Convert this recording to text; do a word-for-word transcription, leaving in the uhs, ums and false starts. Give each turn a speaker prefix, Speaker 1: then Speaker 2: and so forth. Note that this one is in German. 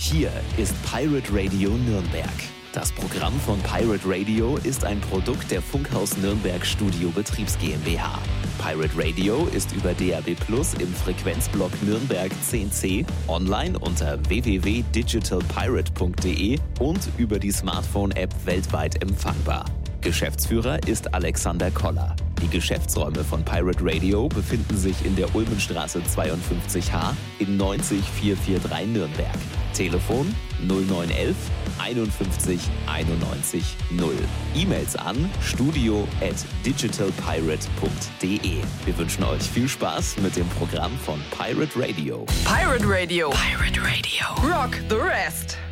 Speaker 1: Hier ist Pirate Radio Nürnberg. Das Programm von Pirate Radio ist ein Produkt der Funkhaus Nürnberg Studio Betriebs GmbH. Pirate Radio ist über D A B Plus im Frequenzblock Nürnberg zehn C, online unter w w w punkt digital pirate punkt d e und über die Smartphone-App weltweit empfangbar. Geschäftsführer ist Alexander Koller. Die Geschäftsräume von Pirate Radio befinden sich in der Ulmenstraße zweiundfünfzig H in neunzig vierhundertdrei Nürnberg. Telefon null neun eins eins einundfünfzig einundneunzig null. E-Mails an studio at digital pirate punkt d e. Wir wünschen euch viel Spaß mit dem Programm von Pirate Radio.
Speaker 2: Pirate Radio. Pirate Radio. Rock the rest.